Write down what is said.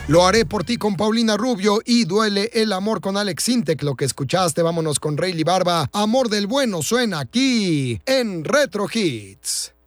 Lo haré por ti con Paulina Rubio y Duele el amor con Alex Sintek. Lo que escuchaste, vámonos con Rayleigh Barba. Amor del bueno suena aquí en Retro Hits.